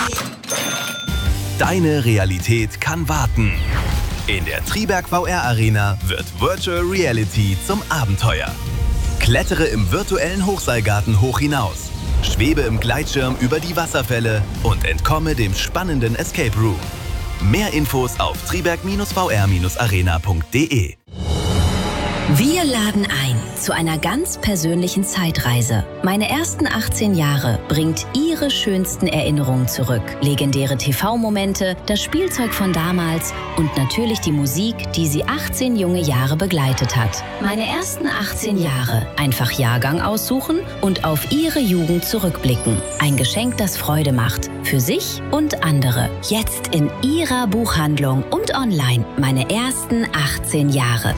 Deine Realität kann warten. In der Triberg VR Arena wird Virtual Reality zum Abenteuer. Klettere im virtuellen Hochseilgarten hoch hinaus, schwebe im Gleitschirm über die Wasserfälle und entkomme dem spannenden Escape Room. Mehr Infos auf triberg-vr-arena.de. Wir laden ein zu einer ganz persönlichen Zeitreise. Meine ersten 18 Jahre bringt Ihre schönsten Erinnerungen zurück. Legendäre TV-Momente, das Spielzeug von damals und natürlich die Musik, die Sie 18 junge Jahre begleitet hat. Meine ersten 18 Jahre. Einfach Jahrgang aussuchen und auf Ihre Jugend zurückblicken. Ein Geschenk, das Freude macht. Für sich und andere. Jetzt in Ihrer Buchhandlung und online. Meine ersten 18 Jahre.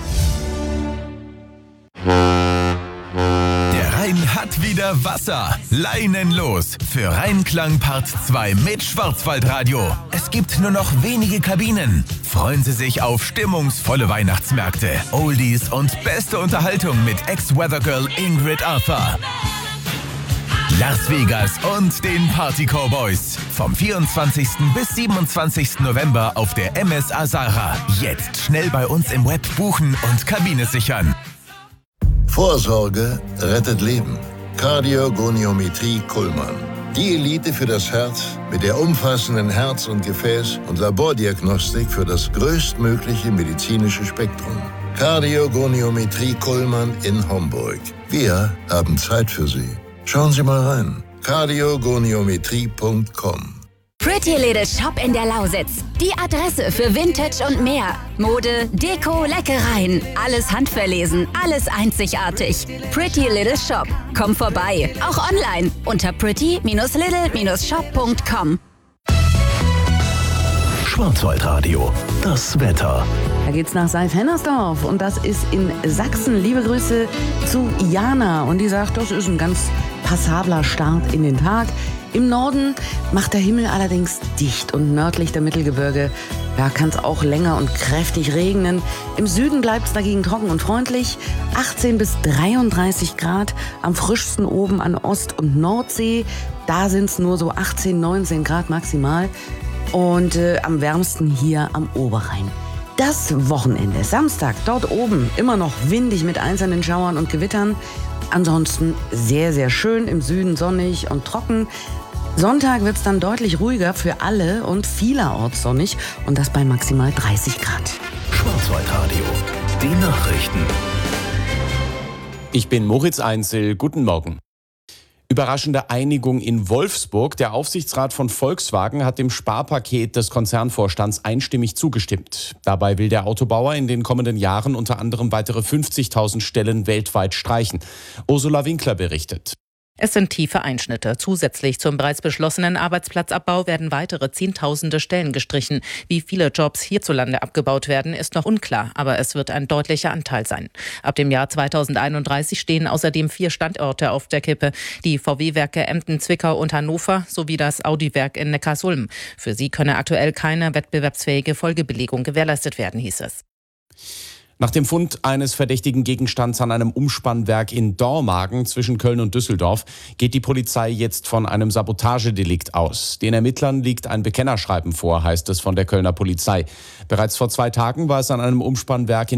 Der Rhein hat wieder Wasser. Leinenlos für Rheinklang Part 2 mit Schwarzwaldradio. Es gibt nur noch wenige Kabinen. Freuen Sie sich auf stimmungsvolle Weihnachtsmärkte, Oldies und beste Unterhaltung mit Ex-Weathergirl Ingrid Arthur. Las Vegas und den Party Cowboys. Vom 24. bis 27. November auf der MS Azara. Jetzt schnell bei uns im Web buchen und Kabine sichern. Vorsorge rettet Leben. Kardiogoniometrie Kuhlmann. Die Elite für das Herz mit der umfassenden Herz- und Gefäß- und Labordiagnostik für das größtmögliche medizinische Spektrum. Kardiogoniometrie Kuhlmann in Homburg. Wir haben Zeit für Sie. Schauen Sie mal rein. kardiogoniometrie.com. Pretty Little Shop in der Lausitz. Die Adresse für Vintage und mehr. Mode, Deko, Leckereien. Alles handverlesen, alles einzigartig. Pretty Little Shop. Komm vorbei. Auch online unter pretty-little-shop.com. Schwarzwaldradio. Das Wetter. Da geht's nach Seif-Hennersdorf und das ist in Sachsen. Liebe Grüße zu Jana und die sagt, das ist ein ganz passabler Start in den Tag. Im Norden macht der Himmel allerdings dicht und nördlich der Mittelgebirge, da kann es auch länger und kräftig regnen. Im Süden bleibt es dagegen trocken und freundlich. 18 bis 33 Grad, am frischsten oben an Ost- und Nordsee. Da sind es nur so 18, 19 Grad maximal. Und am wärmsten hier am Oberrhein. Das Wochenende, Samstag, dort oben immer noch windig mit einzelnen Schauern und Gewittern. Ansonsten sehr, sehr schön, im Süden sonnig und trocken. Sonntag wird es dann deutlich ruhiger für alle und vielerorts sonnig und das bei maximal 30 Grad. Schwarzwaldradio. Die Nachrichten. Ich bin Moritz Einzel. Guten Morgen. Überraschende Einigung in Wolfsburg. Der Aufsichtsrat von Volkswagen hat dem Sparpaket des Konzernvorstands einstimmig zugestimmt. Dabei will der Autobauer in den kommenden Jahren unter anderem weitere 50.000 Stellen weltweit streichen. Ursula Winkler berichtet. Es sind tiefe Einschnitte. Zusätzlich zum bereits beschlossenen Arbeitsplatzabbau werden weitere Zehntausende Stellen gestrichen. Wie viele Jobs hierzulande abgebaut werden, ist noch unklar, aber es wird ein deutlicher Anteil sein. Ab dem Jahr 2031 stehen außerdem 4 Standorte auf der Kippe. Die VW-Werke Emden, Zwickau und Hannover sowie das Audi-Werk in Neckarsulm. Für sie könne aktuell keine wettbewerbsfähige Folgebelegung gewährleistet werden, hieß es. Nach dem Fund eines verdächtigen Gegenstands an einem Umspannwerk in Dormagen zwischen Köln und Düsseldorf geht die Polizei jetzt von einem Sabotagedelikt aus. Den Ermittlern liegt ein Bekennerschreiben vor, heißt es von der Kölner Polizei. Bereits vor 2 Tagen war es an einem Umspannwerk in